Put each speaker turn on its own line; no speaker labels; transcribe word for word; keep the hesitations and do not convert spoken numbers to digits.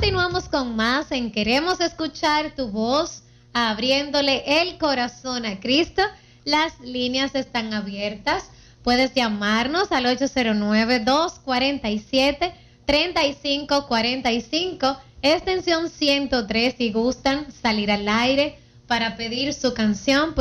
Continuamos con más en Queremos Escuchar Tu Voz, abriéndole el corazón a Cristo. Las líneas están abiertas. Puedes llamarnos al ocho cero nueve, dos cuatro siete, tres cinco cuatro cinco, extensión ciento tres si gustan salir al aire para pedir su canción.